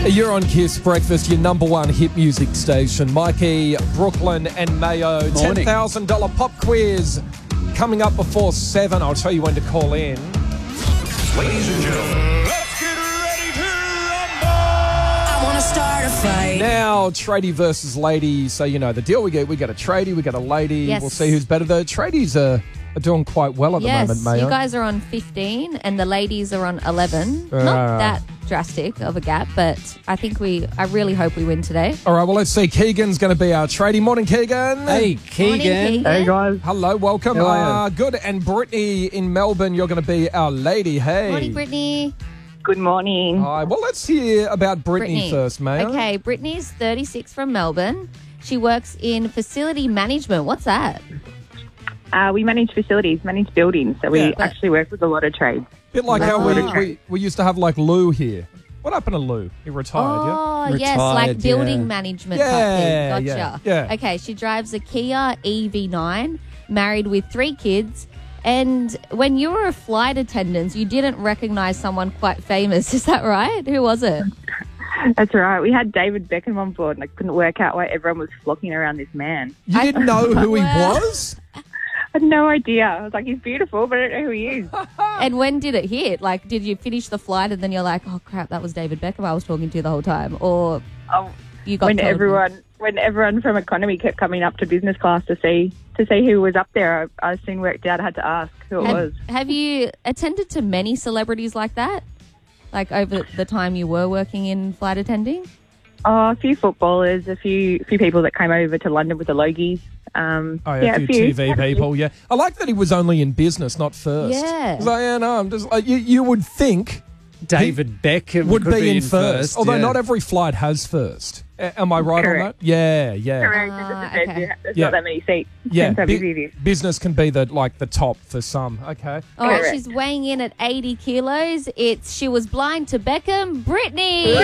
You're on Kiss Breakfast, your number one hit music station. Mikey, Brooklyn and Mayo. Morning. $10,000 pop quiz coming up before 7. I'll tell you when to call in. Ladies and gentlemen, let's get ready to rumble! I want to start a fight. Now, tradie versus lady. So you know the deal. We get a tradie, we get a lady. Yes. We'll see who's better. The tradies are doing quite well at the moment, Mayo. You guys are on 15 and the ladies are on 11. Not that drastic of a gap, but I really hope we win today. All right, well, let's see. Keegan's going to be our tradie. Morning, Keegan. Hey, Keegan. Morning, Keegan. Hey guys, Hello, welcome. How are you? Good. And Brittany in Melbourne, you're going to be our lady. Hey. Morning, Brittany. Good morning. Hi. Well, let's hear about Brittany first, Mayo. Okay, Brittany's 36 from Melbourne. She works in facility management. What's that? We manage facilities, manage buildings, so we Yeah. actually work with a lot of trades. Bit like Wow. how we used to have like Lou here. What happened to Lou? He retired, yeah? Oh, yes, like Retired, building yeah. management Yeah, type thing. Gotcha. yeah. Okay, she drives a Kia EV9, married with 3 kids. And when you were a flight attendant, you didn't recognise someone quite famous. Is that right? Who was it? That's right. We had David Beckham on board, and I couldn't work out why everyone was flocking around this man. You didn't know who he Well- was? I had no idea. I was like, he's beautiful, but I don't know who he is. And when did it hit? Like, did you finish the flight and then you're like, oh, crap, that was David Beckham I was talking to the whole time? Or Oh, you got when told? everyone from economy kept coming up to business class to see who was up there, I soon worked out I had to ask who it was. Have you attended to many celebrities like that? Like over the time you were working in flight attending? Oh, a few footballers, a few people that came over to London with the Logies. Oh, yeah, a few TV people, yeah. I like that he was only in business, not first. Yeah. He's like, yeah, no, I'm just like, you would think David Beckham would could be in first. Although yeah. not every flight has first. Am I right Correct. on that? Yeah, yeah. Correct. Okay. There's Yeah. not that many seats. Yeah, Depends how busy it is. business can be the top for some. Okay. All right, Correct. she's weighing in at 80 kilos. She was blind to Beckham. Brittany!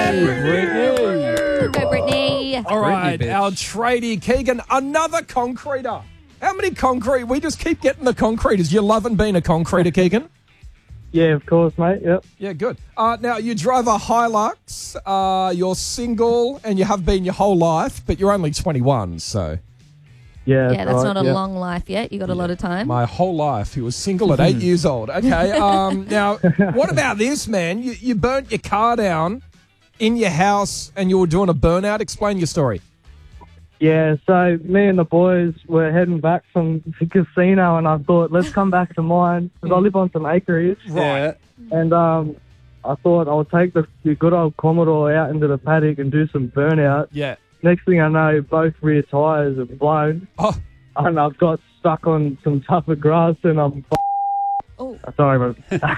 Brittany. Go, Brittany. All right, bitch. our tradie Keegan, another concreter. How many concrete? We just keep getting the concreters. You loving being a concreter, Keegan? yeah, of course, mate. Yep. Yeah, good. Now, you drive a Hilux. You're single, and you have been your whole life, but you're only 21, so... Yeah, Yeah, that's right, not a yeah. long life yet. You got a lot of time. My whole life. He was single at 8 years old. Okay. Now, what about this, man? You burnt your car down in your house and you were doing a burnout. Explain your story. Yeah, so me and the boys were heading back from the casino, and I thought, let's come back to mine because I live on some acreage, Yeah. and I thought I'll take the good old Commodore out into the paddock and do some burnout. Yeah. Next thing I know, both rear tyres are blown, Oh, and I've got stuck on some tougher grass, and I'm Oh, sorry, but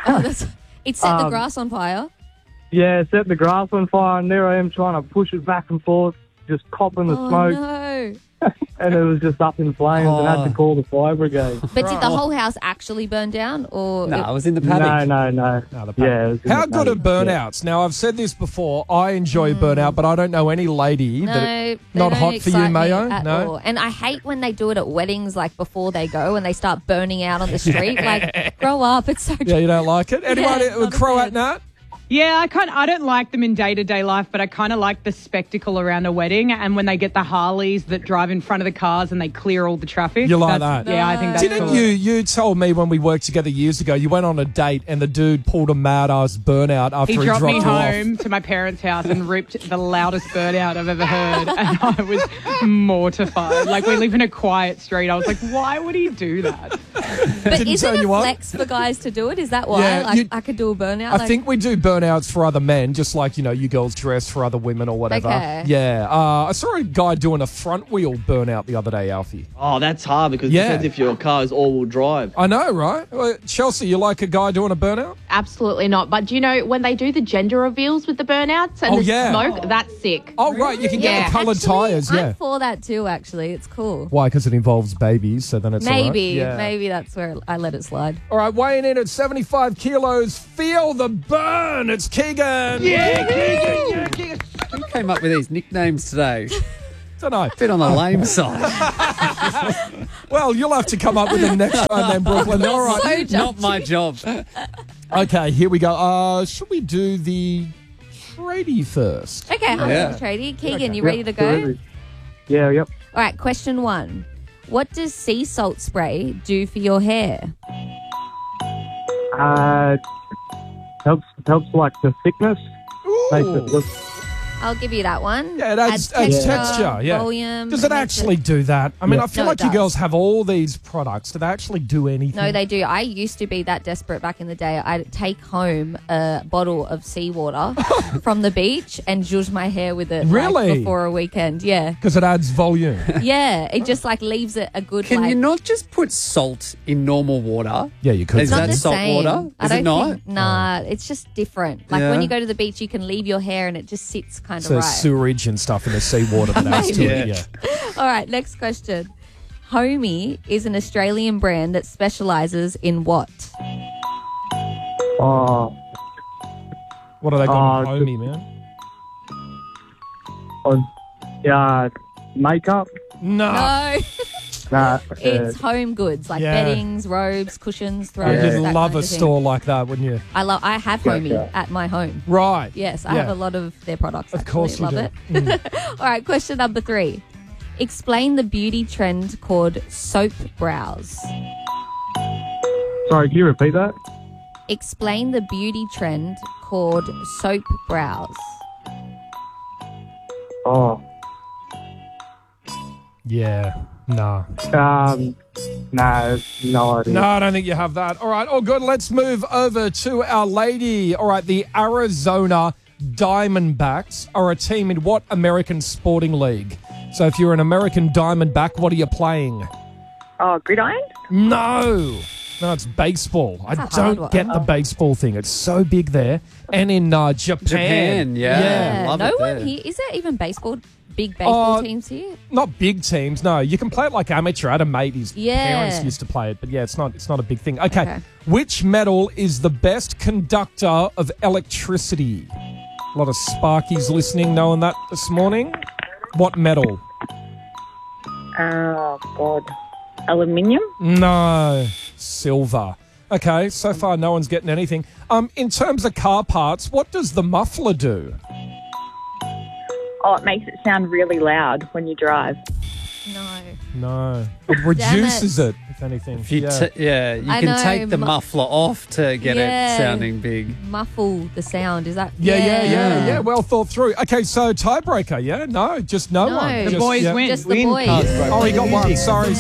it set the Um, grass on fire. yeah, set the grass on fire, and there I am trying to push it back and forth, just copping the Oh, smoke, no. and it was just up in flames, and had to call the fire brigade. But did the whole house actually burn down? Or No, I was in the paddock. No. no, the Yeah. it was in How the good are paddock, yeah. burnouts? Now, I've said this before. I enjoy burnout, but I don't know any lady No, that... they not don't hot for you, excite me Mayo? at No? all. And I hate when they do it at weddings, like before they go and they start burning out on the street. Like, grow up. It's so Yeah, you don't like it? Anyone Yeah, not a Croat fan. Nat? Yeah, I don't like them in day-to-day life, but I kind of like the spectacle around a wedding and when they get the Harleys that drive in front of the cars and they clear all the traffic. You like That's- that? Yeah, I think that's Didn't cool. you told me when we worked together years ago, you went on a date and the dude pulled a mad-ass burnout after He he dropped me you home to my parents' house and ripped the loudest burnout I've ever heard, and I was mortified. Like, we live in a quiet street. I was like, why would he do that? But Didn't isn't turn it you on? flex for guys to do it? Is that why? Yeah, like, you- I could do a burnout. I like, think we do burnouts for other men, just like, you girls dress for other women or whatever. Okay. Yeah. I saw a guy doing a front wheel burnout the other day, Alfie. Oh, that's hard because Yeah. it depends if your car is all-wheel drive. I know, right? Chelsea, you like a guy doing a burnout? Absolutely not. But do you know when they do the gender reveals with the burnouts and Oh, the yeah. smoke? That's sick. Oh, right. You can get Yeah. the coloured Actually, tyres, I'm yeah. for that too, actually. It's cool. Why? Because it involves babies, so then it's all right. Maybe that's where I let it slide. All right, weighing in at 75 kilos, feel the burn. It's Keegan. Who came up with these nicknames today? Don't know. Bit on the lame side. Well, you'll have to come up with them next time then, Brooklyn. All right. Not my job. Okay, here we go. Should we do the Trady first. Okay, I'm Yeah. Trady. Keegan, Okay. you ready to go? Absolutely. Yeah, yep. All right, question 1. What does sea salt spray do for your hair? Helps like the thickness. Makes it look. I'll give you that one. Yeah, it adds texture. Yeah. Volume. Does it makes actually do that? I mean, I feel No, like it you does. girls have all these products. Do they actually do anything? No, they do. I used to be that desperate back in the day. I'd take home a bottle of seawater from the beach and zhuzh my hair with it Really? before a weekend. Yeah. Because it adds volume. Yeah. It just leaves it a good Can you not just put salt in normal water? Yeah, you could. Is It's not that the salt same. water? I Is don't it not? think, nah, it's just different. Like Yeah. when you go to the beach, you can leave your hair and it just sits kind of So right. sewerage and stuff in the seawater that adds to it. Maybe. Yeah. All right, next question. Homey is an Australian brand that specialises in what? Oh, What are they called? Oh, Homey, man. yeah, makeup. No. No, Nah, it's home goods like Yeah. beddings, robes, cushions, throws. You'd that love kind a of thing. store like that, wouldn't you? I have Homey at my home. Right. Yes, I Yeah. have a lot of their products. Of course you love do. it. All right, question number 3. Explain the beauty trend called soap brows. Sorry, can you repeat that? Explain the beauty trend called soap brows. Oh, Yeah. Nah. no idea. No, I don't think you have that. All right, all good. Let's move over to our lady. All right, the Arizona Diamondbacks are a team in what American sporting league? So if you're an American Diamondback, what are you playing? Oh, gridiron? No, it's baseball. I That's a hard don't get one. the baseball thing. It's so big there. And in Japan. Japan, yeah. Love no it one there. here. Is there even big baseball teams here? Not big teams, no. You can play it like amateur. I had a mate, his Yeah. parents used to play it, but yeah, it's not a big thing. Okay. Okay. Which metal is the best conductor of electricity? A lot of Sparkies listening, knowing that this morning. What metal? Oh, God. Aluminium? No, silver. Okay, so far no one's getting anything. In terms of car parts, what does the muffler do? Oh, it makes it sound really loud when you drive. No, it reduces it, if anything. If you yeah. you I can know, take the muffler off to get Yeah. it sounding big. Muffle the sound. Is that? Yeah. Well thought through. Okay, so tiebreaker, yeah? No, just no No. one. The Just, boys win. Just the boys. Oh, he got one. Sorry.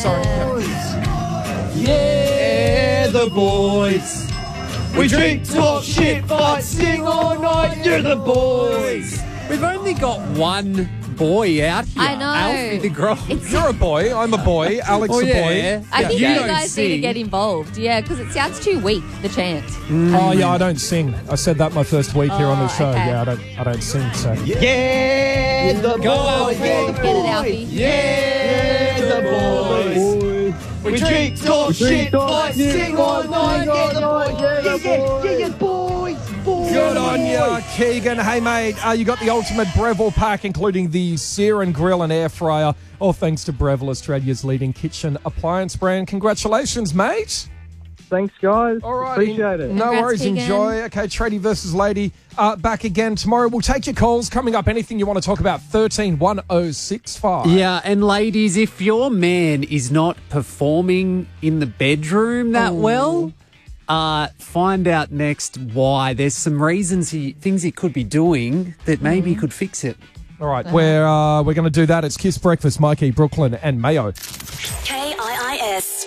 Yeah, the boys. We drink, talk shit, fight, sing all night. You're the boys. We've only got one boy out here. I know. Alfie the Grog. You're a boy. I'm a boy. Alex Oh, a yeah. boy. I think You you don't guys need to sing. get involved. Yeah, because it sounds too weak, the chant. Oh yeah, I don't sing. I said that my first week here on the Oh, show. okay. Yeah, I don't sing. So Yeah, the boys. Alfie. Get it, Alfie. Yeah, the boys. We drink, talk shit, fight, sing all night. Yeah, the boys. Yeah, boys. good on you, Keegan. Hey mate, you got the ultimate Breville pack, including the sear and grill and air fryer. All thanks to Breville, Australia's leading kitchen appliance brand. Congratulations, mate. Thanks, guys. All right. Appreciate it. No Congrats, worries. Keegan. Enjoy. Okay, Tradie versus Lady. Back again tomorrow. We'll take your calls. Coming up, anything you want to talk about, 131065. Yeah, and ladies, if your man is not performing in the bedroom that well, find out next why. There's some reasons things he could be doing that maybe he could fix it. All right, we're going to do that. It's Kiss Breakfast, Mikey, Brooklyn, and Mayo. KIIS.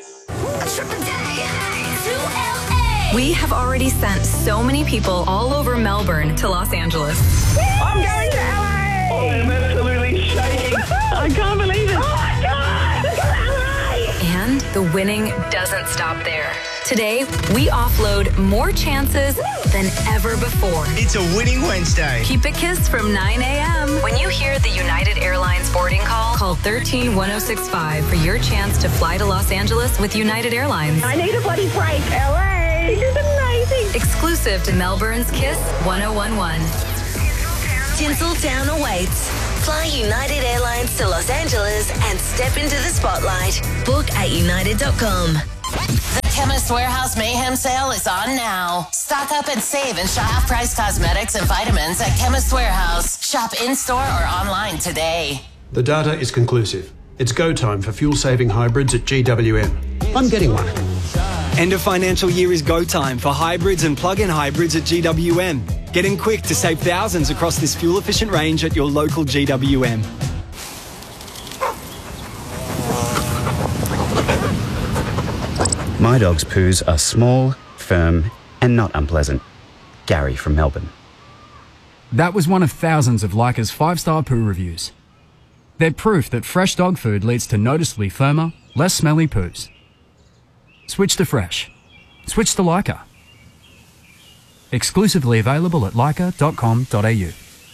We have already sent so many people all over Melbourne to Los Angeles. I'm going to LA! Oh, I'm absolutely shaking. I can't believe it! Oh, my God! LA! And the winning doesn't stop there. Today, we offload more chances than ever before. It's a winning Wednesday. Keep it Kiss from 9 a.m. When you hear the United Airlines boarding call 131065 for your chance to fly to Los Angeles with United Airlines. I need a bloody break, LA! This is amazing! Exclusive to Melbourne's Kiss 1011. Tinseltown awaits. Fly United Airlines to Los Angeles and step into the spotlight. Book at united.com. Chemist Warehouse Mayhem sale is on now. Stock up and save in half-price cosmetics and vitamins at Chemist Warehouse. Shop in-store or online today. The data is conclusive. It's go time for fuel-saving hybrids at GWM. I'm getting one. End of financial year is go time for hybrids and plug-in hybrids at GWM. Get in quick to save thousands across this fuel-efficient range at your local GWM. My dog's poos are small, firm, and not unpleasant. Gary from Melbourne. That was one of thousands of Leica's 5-star poo reviews. They're proof that fresh dog food leads to noticeably firmer, less smelly poos. Switch to fresh. Switch to Leica. Exclusively available at leica.com.au.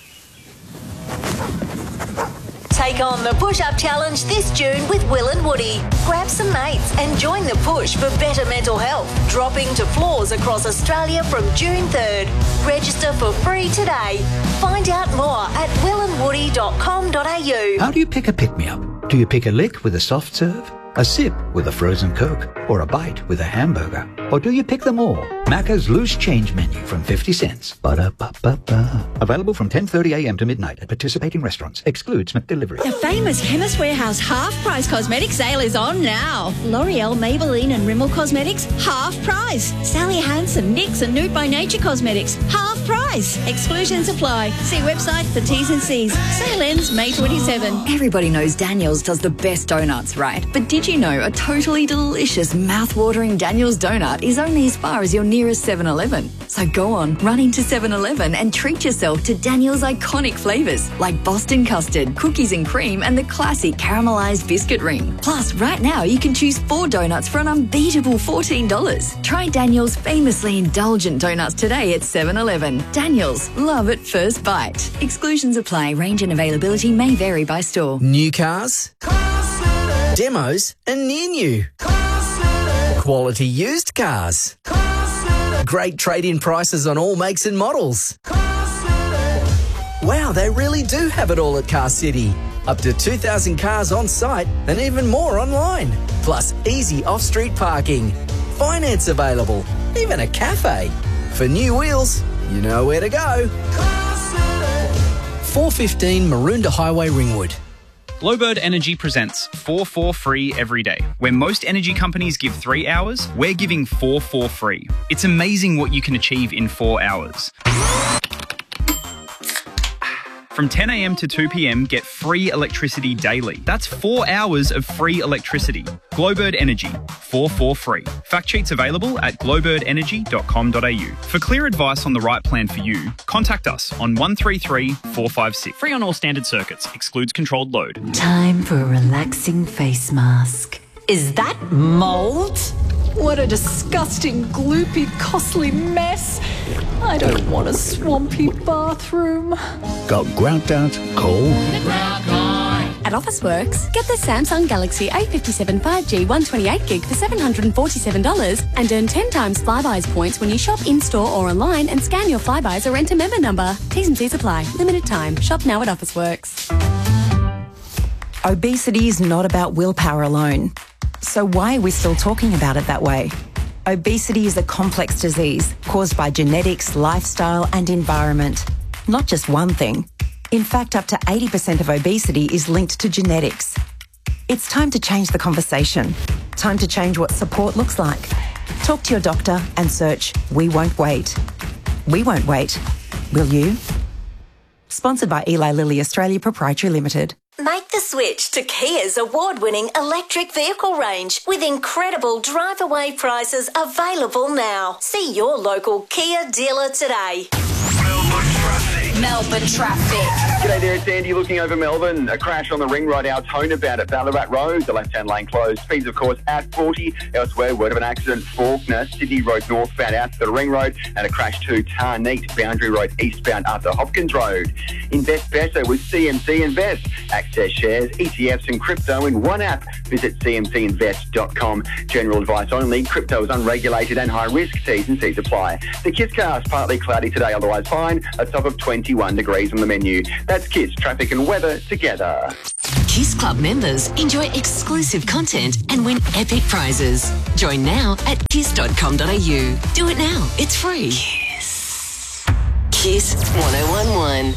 Take on the push-up challenge this June with Will and Woody. Grab some mates and join the push for better mental health. Dropping to floors across Australia from June 3rd. Register for free today. Find out more at willandwoody.com.au. How do you pick a pick-me-up? Do you pick a lick with a soft serve? A sip with a frozen Coke? Or a bite with a hamburger? Or do you pick them all? Macca's Loose Change Menu from 50 cents. Ba-da-ba-ba-ba. Available from 10:30 a.m. to midnight at participating restaurants. Excludes McDelivery. The famous Chemist Warehouse half-price cosmetic sale is on now. L'Oreal, Maybelline and Rimmel Cosmetics, half price. Sally Hansen, NYX and Nude by Nature Cosmetics, half price. Exclusions apply. See website for T's and C's. Sale ends May 27. Everybody knows Daniel's does the best donuts, right? But did you know a totally delicious, mouth-watering Daniel's donut is only as far as your nearest 7-Eleven? So go on, run into 7-Eleven and treat yourself to Daniel's iconic flavours like Boston custard, cookies and cream, and the classic caramelised biscuit ring. Plus, right now you can choose 4 donuts for an unbeatable $14. Try Daniel's famously indulgent donuts today at 7-Eleven. Daniel's, love at first bite. Exclusions apply. Range and availability may vary by store. New cars, demos and near new, quality used cars, great trade-in prices on all makes and models. Wow, they really do have it all at Car City. Up to 2,000 cars on site and even more online. Plus easy off-street parking, finance available, even a cafe. For new wheels, you know where to go. 415 Maroondah Highway, Ringwood. Glowbird Energy presents 4 for free every day. Where most energy companies give 3 hours, we're giving 4 for free. It's amazing what you can achieve in 4 hours. From 10 a.m. to 2 p.m, get free electricity daily. That's 4 hours of free electricity. Glowbird Energy, 4 for free. Fact sheets available at glowbirdenergy.com.au. For clear advice on the right plan for you, contact us on 133 456. Free on all standard circuits. Excludes controlled load. Time for a relaxing face mask. Is that mold? What a disgusting, gloopy, costly mess. I don't want a swampy bathroom. Got grout out? Call At Officeworks, get the Samsung Galaxy A57 5G 128GB for $747 and earn 10 times Flybuys points when you shop in-store or online and scan your Flybuys or enter member number. T's and C's apply. Limited time. Shop now at Officeworks. Obesity is not about willpower alone. So why are we still talking about it that way? Obesity is a complex disease caused by genetics, lifestyle and environment. Not just one thing. In fact, up to 80% of obesity is linked to genetics. It's time to change the conversation. Time to change what support looks like. Talk to your doctor and search We Won't Wait. We won't wait. Will you? Sponsored by Eli Lilly Australia Proprietary Limited. Make the switch to Kia's award-winning electric vehicle range with incredible drive-away prices available now. See your local Kia dealer today. Melbourne traffic. G'day there, it's Andy looking over Melbourne. A crash on the ring road out Toneabout at Ballarat Road. The left-hand lane closed. Speeds, of course, at 40. Elsewhere, word of an accident, Faulkner, Sydney Road northbound out to the ring road, and a crash to Tarneet, Boundary Road eastbound after Hopkins Road. Invest better with CMC Invest. Access shares, ETFs and crypto in one app. Visit cmcinvest.com. General advice only. Crypto is unregulated and high risk. T's and C's apply. The KISScast, partly cloudy today, otherwise fine. A top of 21 degrees on the menu. That's KISS, traffic and weather together. Kiss Club members enjoy exclusive content and win epic prizes. Join now at kiss.com.au. Do it now. It's free. Kiss 1011.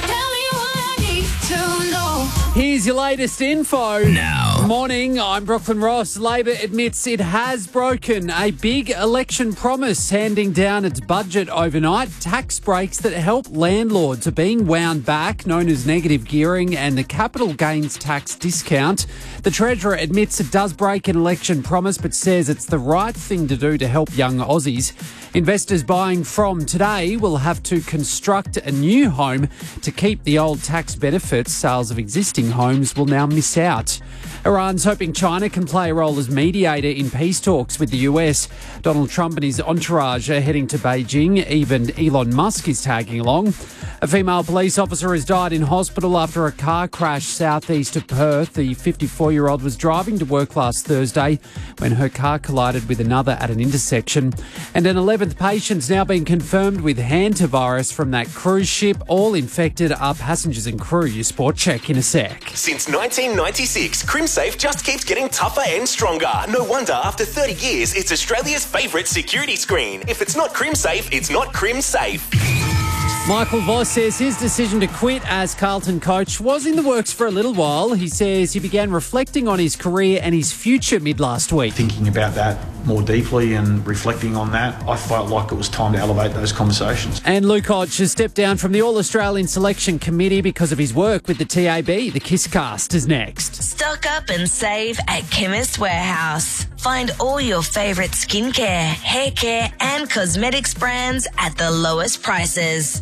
Here's your latest info. Now. Morning, I'm Brooklyn Ross. Labor admits it has broken a big election promise, handing down its budget overnight. Tax breaks that help landlords are being wound back, known as negative gearing, and the capital gains tax discount. The Treasurer admits it does break an election promise, but says it's the right thing to do to help young Aussies. Investors buying from today will have to construct a new home to keep the old tax benefits. Sales of existing homes will now miss out. Iran's hoping China can play a role as mediator in peace talks with the US. Donald Trump and his entourage are heading to Beijing. Even Elon Musk is tagging along. A female police officer has died in hospital after a car crash southeast of Perth. The 54-year-old was driving to work last Thursday when her car collided with another at an intersection. And an 11th patient's now been confirmed with hantavirus from that cruise ship. All infected are passengers and crew. Your sport check in a sec. Since 1996, CrimSafe just keeps getting tougher and stronger. No wonder after 30 years, it's Australia's favourite security screen. If it's not CrimSafe, it's not CrimSafe. Michael Voss says his decision to quit as Carlton coach was in the works for a little while. He says he began reflecting on his career and his future mid-last week. Thinking about that more deeply and reflecting on that, I felt like it was time to elevate those conversations. And Luke Hodge has stepped down from the All-Australian Selection Committee because of his work with the TAB. The Kisscast is next. Stock up and save at Chemist Warehouse. Find all your favourite skincare, hair care and cosmetics brands at the lowest prices.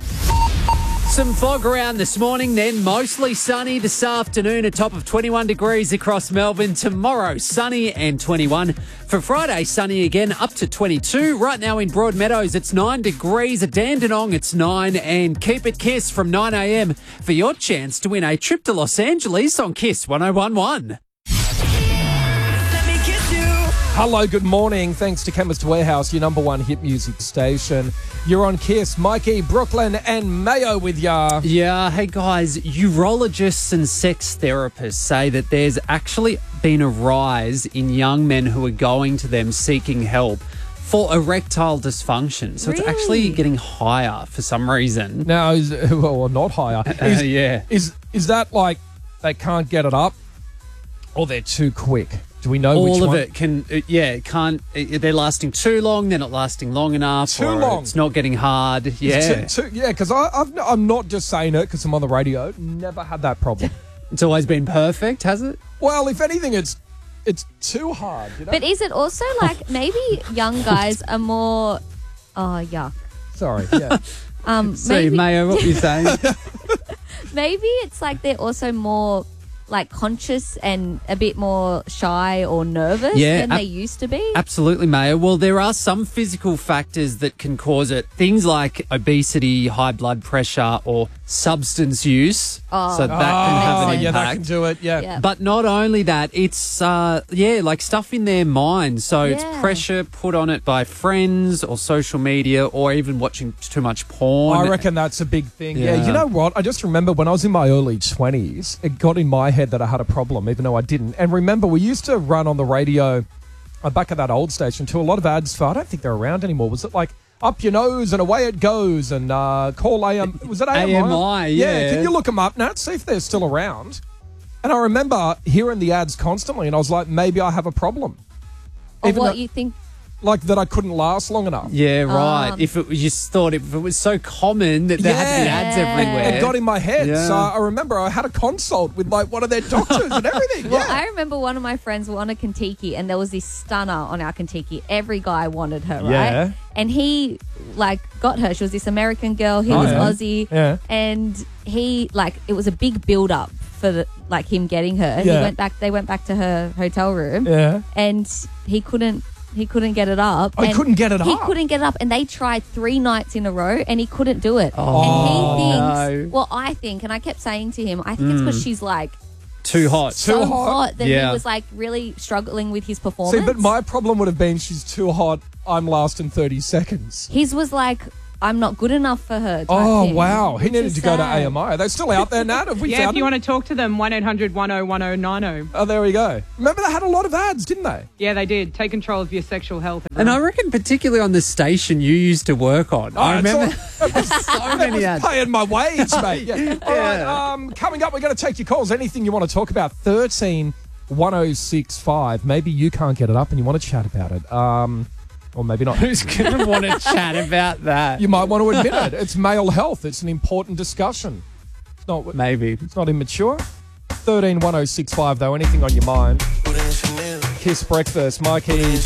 Some fog around this morning, then mostly sunny this afternoon, a top of 21 degrees across Melbourne. Tomorrow, sunny and 21. For Friday, sunny again, up to 22. Right now in Broadmeadows, it's 9 degrees. At Dandenong, it's 9. And keep it Kiss from 9 a.m. for your chance to win a trip to Los Angeles on Kiss 1011. Hello, good morning. Thanks to Chemist Warehouse, your number one hit music station. You're on Kiss. Mikey, Brooklyn and Mayo with ya. Yeah, hey guys, urologists and sex therapists say that there's actually been a rise in young men who are going to them seeking help for erectile dysfunction. So It's actually getting higher for some reason. Now, well, not higher. Yeah. Is that like they can't get it up or they're too quick? Do we know which one? All of it can, it can't, they're lasting too long, they're not lasting long enough. Too long. It's not getting hard. Yeah. Because I'm not just saying it because I'm on the radio. Never had that problem. It's always been perfect, has it? Well, if anything, it's too hard. You know? But is it also like maybe young guys are more... Oh, yuck. Sorry, yeah. Sorry, Mayo, what were you saying? Maybe it's like they're also more... like conscious and a bit more shy or nervous than they used to be? Absolutely, Maya. Well, there are some physical factors that can cause it. Things like obesity, high blood pressure, or substance use. So that can have an impact. Yeah, that can do it, yeah. But not only that, it's, like stuff in their mind. So it's pressure put on it by friends or social media or even watching too much porn. I reckon that's a big thing. Yeah, you know what? I just remember when I was in my early 20s, it got in my head that I had a problem, even though I didn't. And remember, we used to run on the radio back at that old station to a lot of ads for, I don't think they're around anymore. Was it like Up Your Nose and Away It Goes and Call AM? Was it AMI? AMI, yeah. Can you look them up, Nat? See if they're still around. And I remember hearing the ads constantly, and I was like, maybe I have a problem. Or what you think... Like that I couldn't last long enough. Yeah, right. If it was, you thought if it was so common that there had to be ads everywhere. It got in my head. Yeah. So I remember I had a consult with like one of their doctors and everything. Well, I remember one of my friends were on a Kentucky and there was this stunner on our Kentucky. Every guy wanted her, right? Yeah. And he like got her. She was this American girl. He was Aussie. Yeah. And he it was a big build up for him getting her. And they went back to her hotel room. Yeah. And he couldn't get it up. He couldn't get it up? He couldn't get it up. And they tried 3 nights in a row and he couldn't do it. Oh, and he thinks, well, I think, and I kept saying to him, I think it's because she's like... Too hot. So hot that he was like really struggling with his performance. See, but my problem would have been she's too hot, I'm lasting 30 seconds. His was like... I'm not good enough for her. Type Oh, thing, wow. He which needed is to go to sad. AMI. Are they still out there, Nat? Have we Yeah, found if you them? want to talk to them, 1-800-101090. Oh, there we go. Remember they had a lot of ads, didn't they? Yeah, they did. Take control of your sexual health. And I reckon particularly on the station you used to work on. I remember so many ads. Paying my wage, mate. Yeah. All right, coming up, we're going to take your calls. Anything you want to talk about, 131065. Maybe you can't get it up and you want to chat about it. Or maybe not. Who's going to want to chat about that? You might want to admit it. It's male health. It's an important discussion. It's not. Maybe. It's not immature. 131065, though. Anything on your mind. Kiss Breakfast. Mikey.